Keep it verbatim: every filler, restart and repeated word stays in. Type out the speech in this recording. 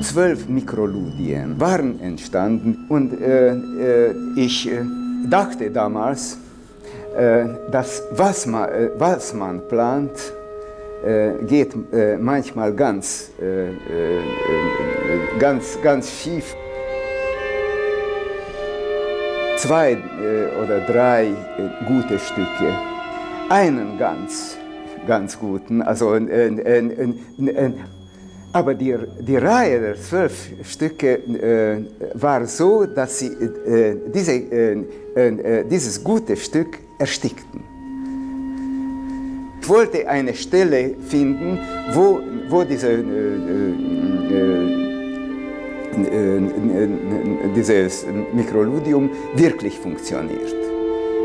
zwölf Mikroludien waren entstanden und äh, äh, ich äh, dachte damals, äh, dass was man, äh, was man plant, äh, geht äh, manchmal ganz, äh, äh, ganz, ganz schief. Zwei äh, oder drei äh, gute Stücke, einen ganz, ganz guten, also äh, äh, äh, äh, aber die, die Reihe der zwölf Stücke äh, war so, dass sie äh, diese, äh, äh, dieses gute Stück erstickten. Ich wollte eine Stelle finden, wo, wo diese, äh, äh, äh, dieses Mikroludium wirklich funktioniert.